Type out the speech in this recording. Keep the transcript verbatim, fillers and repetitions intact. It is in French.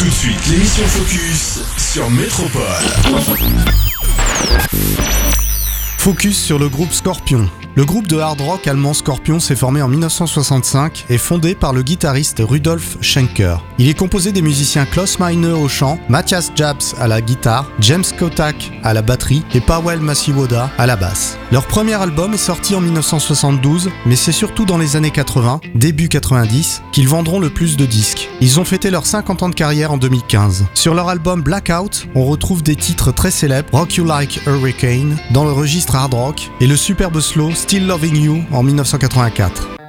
Tout de suite, l'émission Focus sur Métropole. Focus sur le groupe Scorpions. Le groupe de hard rock allemand Scorpions s'est formé en dix-neuf cent soixante-cinq et fondé par le guitariste Rudolf Schenker. Il est composé des musiciens Klaus Meine au chant, Matthias Jabs à la guitare, James Kotak à la batterie et Pawel Masiwoda à la basse. Leur premier album est sorti en dix-neuf cent soixante-douze, mais c'est surtout dans les années quatre-vingts, début quatre-vingt-dix, qu'ils vendront le plus de disques. Ils ont fêté leurs cinquante ans de carrière en deux mille quinze. Sur leur album Blackout, on retrouve des titres très célèbres, Rock You Like Hurricane, dans le registre hard rock, et le superbe slow Still Loving You en dix-neuf cent quatre-vingt-quatre.